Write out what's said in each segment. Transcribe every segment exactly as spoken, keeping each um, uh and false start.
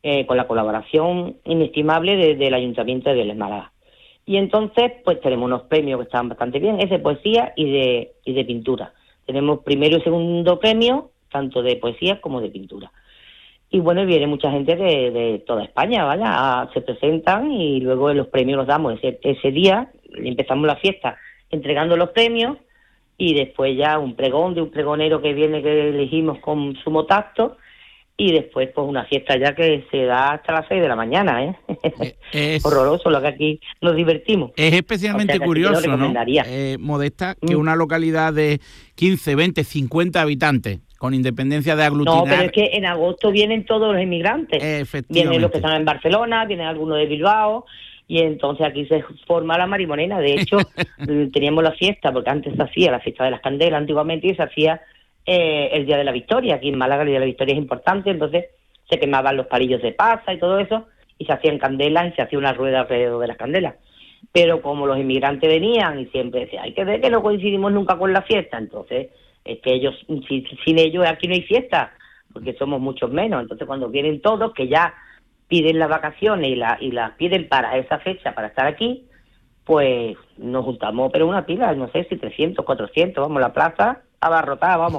eh, con la colaboración inestimable de, del Ayuntamiento de Vélez Málaga. Y entonces, pues tenemos unos premios que están bastante bien, es de poesía y de, y de pintura. Tenemos primero y segundo premio, tanto de poesía como de pintura. Y bueno, viene mucha gente de, de toda España, ¿vale? A, se presentan y luego los premios los damos ese, ese día, empezamos la fiesta entregando los premios y después ya un pregón de un pregonero que viene, que elegimos con sumo tacto, y después pues una fiesta ya que se da hasta las seis de la mañana, ¿eh? Es horroroso, lo que aquí nos divertimos. Es especialmente o sea, curioso, ¿no? Eh, Modesta, que mm. una localidad de quince, veinte, cincuenta habitantes, con independencia de aglutinar... No, pero es que en agosto vienen todos los inmigrantes. Vienen los que están en Barcelona, vienen algunos de Bilbao, y entonces aquí se forma la marimonena. De hecho, teníamos la fiesta, porque antes se hacía la fiesta de las candelas antiguamente, y se hacía eh, el Día de la Victoria. Aquí en Málaga el Día de la Victoria es importante, entonces se quemaban los palillos de pasa y todo eso, y se hacían candelas y se hacía una rueda alrededor de las candelas. Pero como los inmigrantes venían y siempre decían, hay que ver que no coincidimos nunca con la fiesta, entonces es que ellos, sin, sin ellos aquí no hay fiesta, porque somos muchos menos. Entonces cuando vienen todos, que ya piden las vacaciones y, la, y las piden para esa fecha, para estar aquí, pues nos juntamos, pero una pila, no sé si trescientos, cuatrocientos, vamos, la plaza abarrotada, vamos.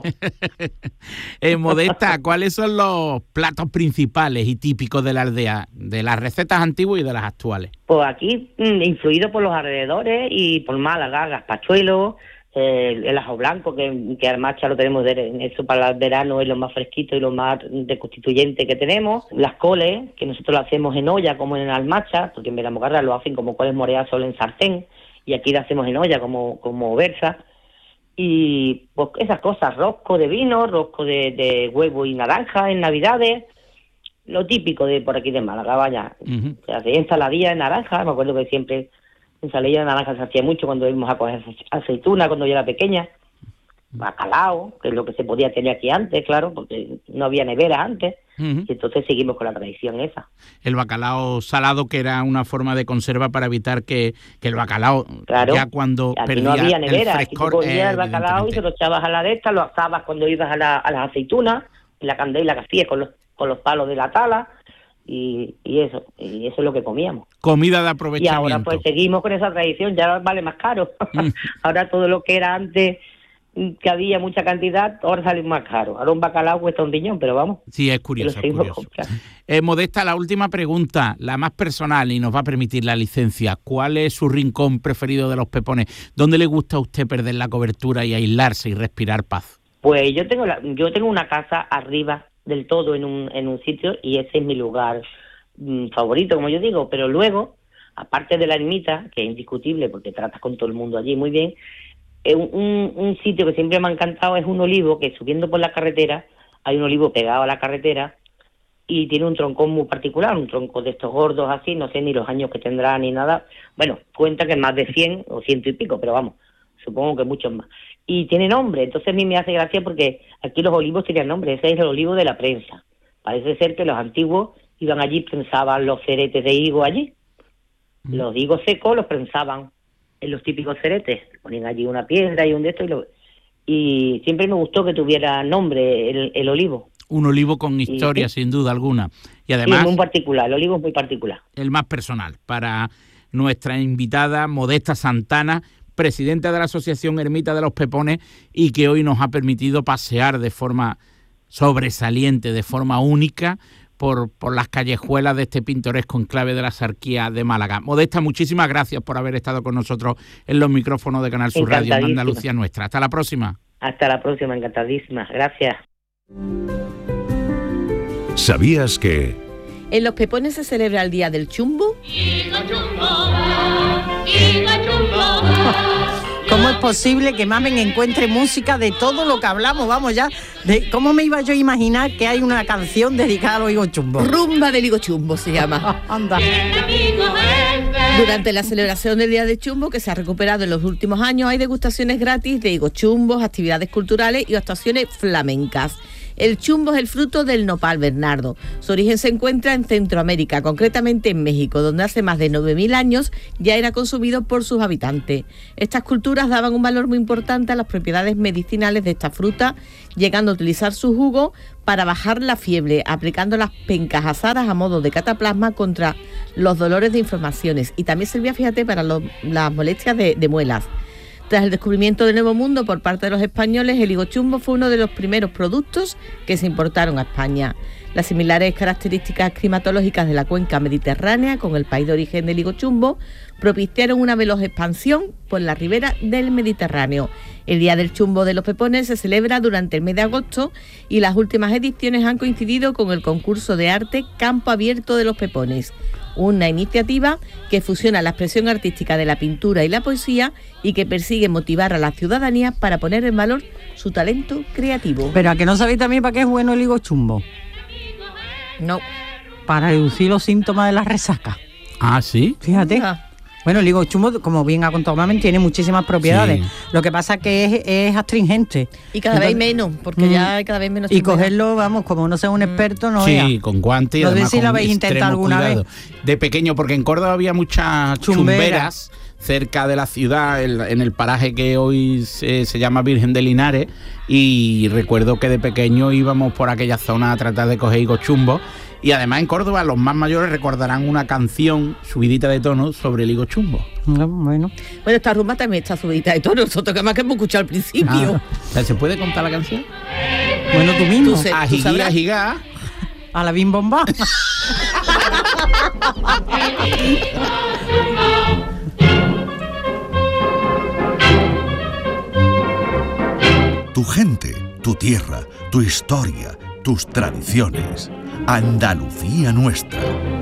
eh, Modesta, ¿cuáles son los platos principales y típicos de la aldea, de las recetas antiguas y de las actuales? Pues aquí, influido por los alrededores y por Málaga, gazpachuelo, eh, el ajo blanco, que, que Almacha lo tenemos, de, eso para el verano es lo más fresquito y lo más de constituyente que tenemos. Las coles, que nosotros lo hacemos en olla como en Almacha, porque en Benamocarra lo hacen como coles moreadas solo en sartén, y aquí lo hacemos en olla como, como versa. Y pues esas cosas, rosco de vino, rosco de, de huevo y naranja en Navidades, lo típico de por aquí de Málaga, vaya. Uh-huh. Se hace ensaladilla de naranja, me acuerdo que siempre ensaladilla de naranja se hacía mucho cuando íbamos a coger aceituna cuando yo era pequeña, bacalao, que es lo que se podía tener aquí antes, claro, porque no había nevera antes, uh-huh. y entonces seguimos con la tradición esa. El bacalao salado, que era una forma de conserva para evitar que, que el bacalao, claro, ya cuando aquí perdía no había nevera, el frescor, aquí tú cogías eh, el bacalao y se lo echabas a la de esta, lo asabas cuando ibas a, la, a las aceitunas, en la candela que hacías con los, con los palos de la tala, y, y eso, y eso es lo que comíamos. Comida de aprovechamiento. Y ahora pues seguimos con esa tradición, ya vale más caro. Mm. Ahora todo lo que era antes, que había mucha cantidad, ahora sale más caro. Ahora un bacalao cuesta un riñón, pero vamos. Sí, es curioso, es curioso. Eh, Modesta, la última pregunta, la más personal, y nos va a permitir la licencia. ¿Cuál es su rincón preferido de Los Pepones? ¿Dónde le gusta a usted perder la cobertura y aislarse y respirar paz? Pues yo tengo la, yo tengo una casa arriba del todo en un, en un sitio, y ese es mi lugar mmm, favorito, como yo digo. Pero luego, aparte de la ermita, que es indiscutible porque tratas con todo el mundo allí muy bien, Un, un, un sitio que siempre me ha encantado es un olivo que, subiendo por la carretera, hay un olivo pegado a la carretera y tiene un troncón muy particular, un tronco de estos gordos así, no sé ni los años que tendrá ni nada. Bueno, cuenta que es más de cien o ciento y pico, pero vamos, supongo que muchos más. Y tiene nombre, entonces a mí me hace gracia porque aquí los olivos tenían nombre. Ese es el olivo de la prensa. Parece ser que los antiguos iban allí, prensaban los ceretes de higo allí. Mm. Los higos secos los prensaban en los típicos ceretes, ponían allí una piedra y un de estos, y, lo... y siempre me gustó que tuviera nombre el, el olivo. Un olivo con historia, y, sin duda alguna. Y además, sí, muy particular, el olivo es muy particular. El más personal, para nuestra invitada Modesta Santana, presidenta de la Asociación Ermita de los Pepones, y que hoy nos ha permitido pasear de forma sobresaliente, de forma única, Por, por las callejuelas de este pintoresco enclave de la Sarquía de Málaga. Modesta, muchísimas gracias por haber estado con nosotros en los micrófonos de Canal Sur Radio en Andalucía Nuestra. Hasta la próxima. Hasta la próxima, encantadísima. Gracias. ¿Sabías que en Los Pepones se celebra el Día del Chumbo? ¿Cómo es posible que Mamen encuentre música de todo lo que hablamos? Vamos ya, de ¿cómo me iba yo a imaginar que hay una canción dedicada a los higos chumbos? Rumba del higo chumbo se llama. Anda. Durante la celebración del Día del Chumbo, que se ha recuperado en los últimos años, hay degustaciones gratis de higos chumbos, actividades culturales y actuaciones flamencas. El chumbo es el fruto del nopal bernardo. Su origen se encuentra en Centroamérica, concretamente en México, donde hace más de nueve mil años ya era consumido por sus habitantes. Estas culturas daban un valor muy importante a las propiedades medicinales de esta fruta, llegando a utilizar su jugo para bajar la fiebre, aplicando las pencas asadas a modo de cataplasma contra los dolores de inflamaciones. Y también servía, fíjate, para los, las molestias de, de muelas. Tras el descubrimiento del Nuevo Mundo por parte de los españoles, el higo chumbo fue uno de los primeros productos que se importaron a España. Las similares características climatológicas de la cuenca mediterránea con el país de origen del higo chumbo propiciaron una veloz expansión por la ribera del Mediterráneo. El Día del Chumbo de los Pepones se celebra durante el mes de agosto y las últimas ediciones han coincidido con el concurso de arte Campo Abierto de los Pepones, una iniciativa que fusiona la expresión artística de la pintura y la poesía y que persigue motivar a la ciudadanía para poner en valor su talento creativo. Pero ¿a que no sabéis también para qué es bueno el higo chumbo? No. Para reducir los síntomas de la resaca. Ah, ¿sí? Fíjate. Ah. Bueno, el higo chumbo, como bien ha contado Mamen, tiene muchísimas propiedades. Sí. Lo que pasa es que es, es astringente. Y cada Entonces, vez menos, porque mm, ya hay cada vez menos Y chumbo. cogerlo, vamos, como no sea un experto, no Sí, vea. con guantes y No sé además si lo con habéis intentado extremo alguna cuidado. vez. De pequeño, porque en Córdoba había muchas Chumberas. chumberas cerca de la ciudad, el- en el paraje que hoy se, se llama Virgen de Linares, y recuerdo que de pequeño íbamos por aquella zona a tratar de coger higos chumbos. Y además en Córdoba los más mayores recordarán una canción subidita de tono sobre el higo chumbo. No, bueno. Bueno, esta rumba también está subidita de tono, nosotros que más que hemos escuchado al principio. Ah, o sea, ¿se puede contar la canción? Bueno, tú mismo. Tú sé- Ajigui, sabrás. ajigá. A la bim bomba. Tu gente, tu tierra, tu historia, tus tradiciones. Andalucía nuestra.